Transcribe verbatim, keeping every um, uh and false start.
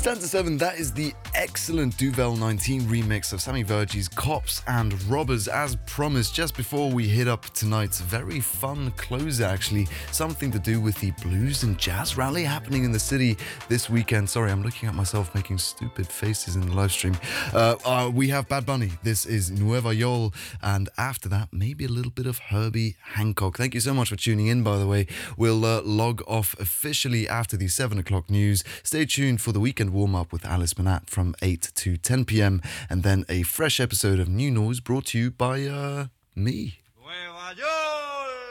ten to seven, that is the excellent Duvel nineteen remix of Sammy Virgie's Cops and Robbers, as promised, just before we hit up tonight's very fun closer, actually. Something to do with the blues and jazz rally happening in the city this weekend. Sorry, I'm looking at myself making stupid faces in the live stream. Uh, uh, we have Bad Bunny. This is Nueva Yol. And after that, maybe a little bit of Herbie Hancock. Thank you so much for tuning in, by the way. We'll uh, log off officially after the seven o'clock news. Stay tuned for the weekend warm-up with Alice Manat from eight to ten p.m. and then a fresh episode of New Noise brought to you by uh, me. Nueva York.